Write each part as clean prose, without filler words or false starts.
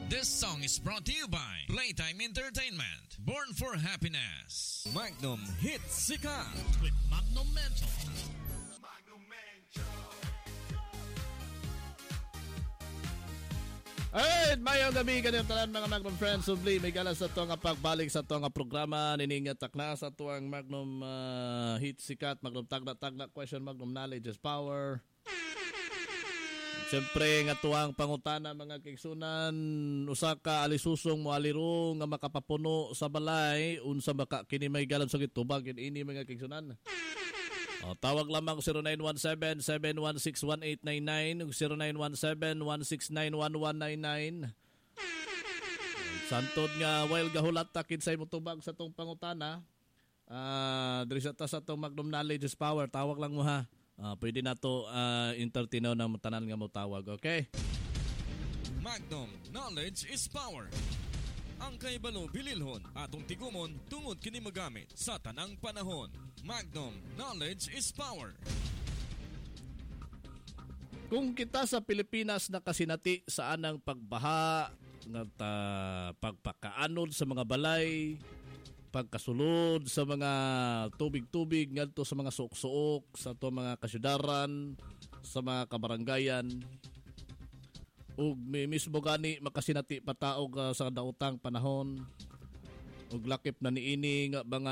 This song is brought to you by Playtime Entertainment. Born for Happiness. Magnum Hits Sikat with Magnum Mental. Alright, mayong gabi kaniyong tanan mga Magnum friends. Subli, may galas sa ito nga pagbalik sa ito nga programa. Niningat takna sa ito ang Magnum Hits Sikat, Magnum Tagna Question, Magnum Knowledge is Power. Siyempre nga tuwang pangutana mga kigsunan, usa ka alisusong mo aliro nga makapapuno sa balay, unsa maka kini may galan sa gitubag ini mga kigsunan. Tawag lamang 0917-716-1899 ug 0917-169-1199. Santod nga while gahulat ta kinsay motubag sa tong pangutana, diri sa tong Magnum Knowledge is Power, tawag lang mo ha. Pwede na to entertainaw ng tanan nga mo tawag, okay? Magnum Knowledge is Power. Ang kaibalo bililhon atong tigumon tungod kini magamit sa tanang panahon. Magnum Knowledge is Power. Kung kita sa Pilipinas nakasinati sa anang pagbaha, pagpakaanod sa mga balay, pagkasulod sa mga tubig-tubig ngadto sa mga suok-suok sa to mga kasyudaran, sa mga kabaranggayan, ug mismo gani makasinati pataog sa daotang panahon, ug lakip na niini nga mga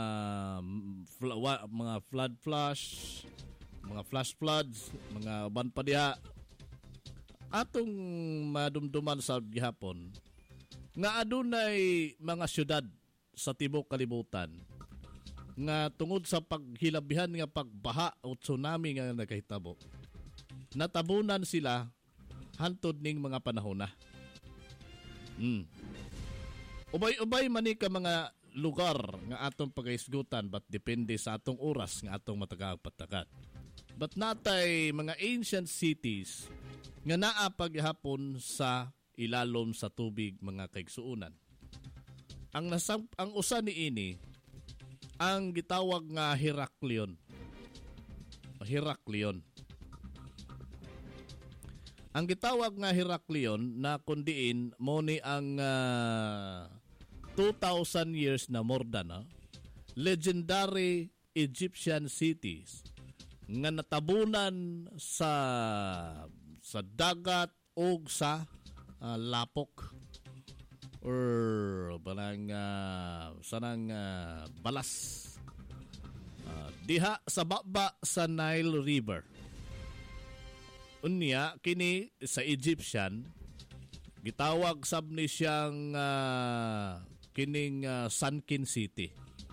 flood flash, mga flash floods, mga uban pa diha atong madumduman sa gihapon nga adunay mga syudad sa tibok kalibutan nga tungod sa paghilabihan nga pagbaha o tsunami nga nagahitabo, natabunan sila hantod ning mga panahon na. Ubay-ubay man ka mga lugar nga atong pagaisgutan, but depende sa atong oras nga atong matagaag-patagat. But natay mga ancient cities nga naa paghapon sa ilalom sa tubig mga kaigsuunan. Ang usa niini ang gitawag nga Heraklion. Ang gitawag nga Heraklion na kundiin mo ni ang 2,000 years na more than legendary Egyptian cities nga natabunan sa dagat o sa lapok or barang sanang balas diha sa baba sa Nile River. Unya kini sa Egyptian gitawag sab ni siyang kining Sunken City.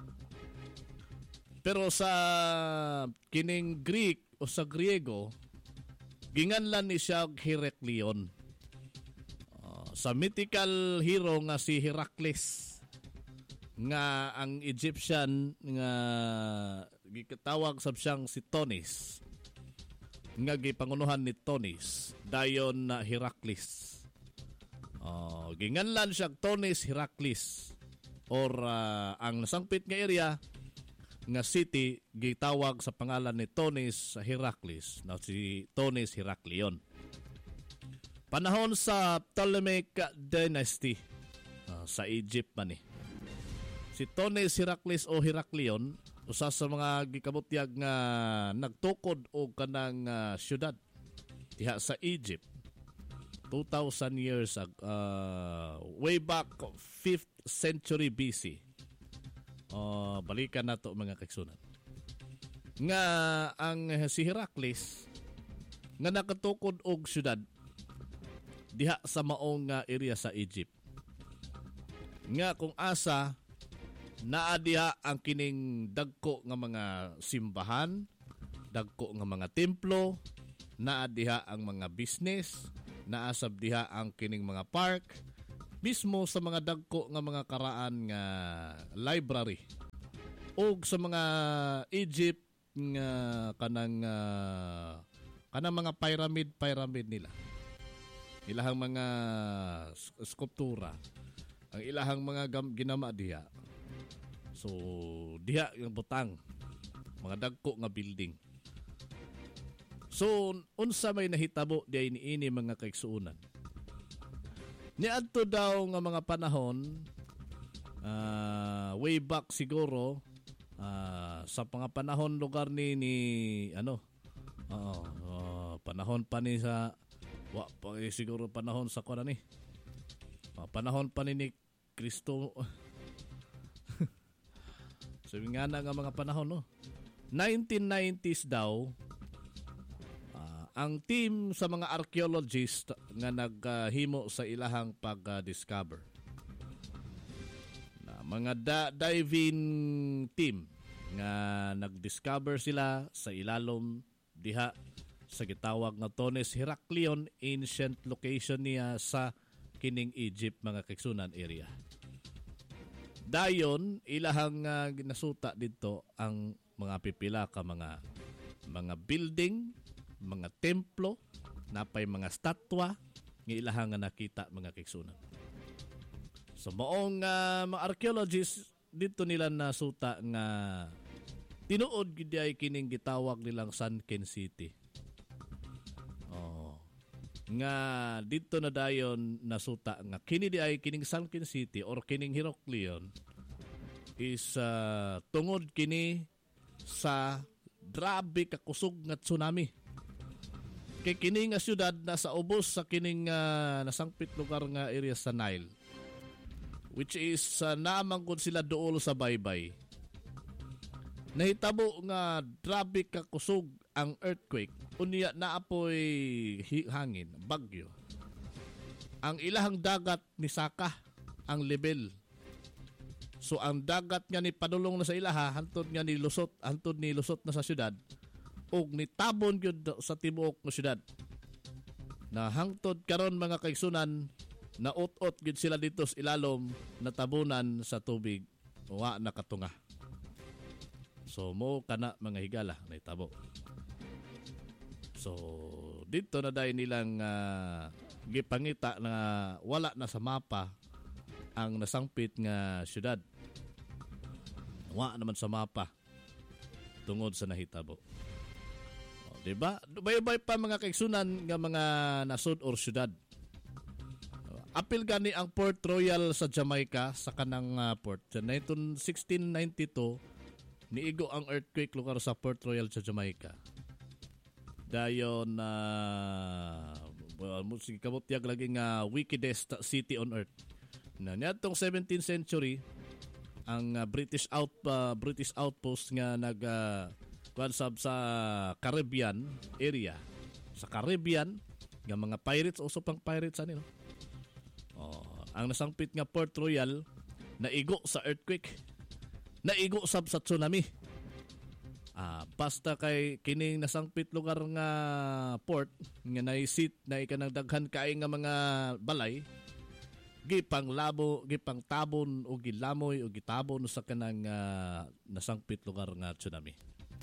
Pero sa kining Greek o sa Griego ginganlan ni siya Heraklion. Sa mythical hero nga si Heracles nga ang Egyptian nga gitawag sab siyang si Tonis nga gipangunuhan ni Tonis dayon na Heracles. Ginganlan siya Tonis Heracles or ang nasangpit nga area nga city gitawag sa pangalan ni Tonis Heracles na si Tonis Heraklion. Panahon sa Ptolemaic Dynasty sa Egypt man si Tonis Heracles o Heraklion usa sa mga gikabutyag nga nagtukod og kanang syudad diha sa Egypt 2,000 years way back 5th century BC. Balikan nato mga kaigsunan nga ang si Heracles nga nakatukod og syudad diha sa maong area sa Egypt nga kung asa naa diha ang kining dagko nga mga simbahan, dagko nga mga templo, naa diha ang mga business, naa sab diha ang kining mga park, mismo sa mga dagko nga mga karaan nga library ug sa mga Egypt nga kanang mga pyramid nila. Ilahang mga skulptura, ang ilahang mga ginama diha. So diha yung butang mga dagko nga building. So unsa may nahitabo diay niini mga kaigsuunan. Niadto daw nga mga panahon, way back siguro, sa mga panahon lugar ni panahon pa ni sa siguro panahon sa kuan ni. Panahon pa ni Kristo. Sabi nga na nga mga panahon, no? 1990s daw, ang team sa mga archaeologist nga naghimo sa ilahang pag-discover. Mga diving team nga nag-discover sila sa ilalom diha sa gitawag nga Tones Heraklion ancient location niya sa kining Egypt mga kaigsunan area. Dayon ilahang ginasuta dito ang mga pipila ka mga building, mga templo, napay mga statwa nga ilahang nga nakita mga kaigsunan. So maong mga archaeologists dito nila nasuta nga tinuod gid ay kining gitawag nilang Sunken City. Nga dito na dayon nasuta nga kini di ay kining Sunken City or kining Heraklion is tungod kini sa grabe ka kusog nga tsunami. Kay kini nga syudad nasa ubos sa kining nasangpit lugar nga area sa Nile, which is naamangkod sila dool sa baybay. Nahitabo nga grabe ka kusog ang earthquake. Unya naapoy hangin, bagyo. Ang ilahang dagat ni saka ang level. So ang dagat nga ni padulong na sa ilaha, hantod ni lusot na sa syudad ug nitabon gyud sa tibuok nga syudad. Na hangtod karon mga kaigsunan na ut-ut gyud sila dito sa ilalom natabunan sa tubig wa nakatunga. So mo kana mga higala na itabo. So dito na dahil nilang gipangita na wala na sa mapa ang nasangpit nga syudad. Wa naman sa mapa tungod sa nahitabo. Diba? Bay-bay pa mga kaigsunan nga mga nasud or syudad. Apil gani ang Port Royal sa Jamaica sa kanang port. Sa 1692 niigo ang earthquake lugar sa Port Royal sa Jamaica. Dayon sige kabutyag lagi nga wickedest city on earth. Na niadtong 17th century ang British outpost nga kuansab sa Caribbean area. Sa Caribbean nga mga pirates also pang pirates ani no. Ang nasangpit nga Port Royal naigo sa earthquake. Naigo sab sa tsunami. Basta kay kining nasangpit lugar nga port nga naisit na ikanang daghan kay nga mga balay gipang tabon o gilamoy o gitabon sa kanang nasangpit lugar nga tsunami.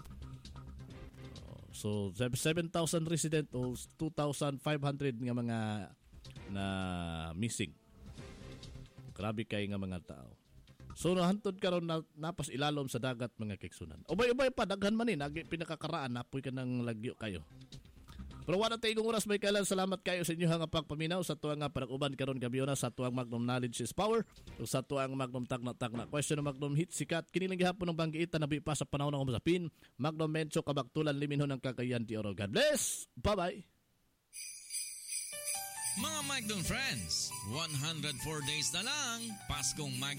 So 7,000 resident o 2,500 nga mga na missing. Grabe kay nga mga tao. So nahantod karon na napas ilalom sa dagat mga kaigsunan. Ubay-ubay pa daghan man ni nagi pinakakaraan napoy ka nang lagyo kayo. Pero wala tay igong oras may kailan salamat kayo sa inyo nga pagpaminaw sa tuang nga pag-uban karon gabiona sa tuang Magnum Knowledge is Power ug sa tuang Magnum Tagna question ng Magnum Hit sikat kini lang gihapon ng banggiita nabi pa sa panahon ng umasapin Magnum Mencho kabaktulan liminhon ng kakayan ti Oro. God bless. Bye-bye. Mga Magnum friends, 104 days na lang, Paskong Magnum